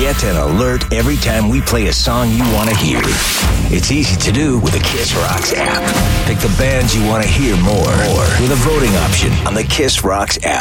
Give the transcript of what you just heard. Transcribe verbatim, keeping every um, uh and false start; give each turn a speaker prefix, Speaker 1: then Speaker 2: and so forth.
Speaker 1: get an alert every time we play a song you want to hear. It's easy to do with the Kiss Rocks app. Pick the bands you want to hear more, more with a voting option on the Kiss Rocks app.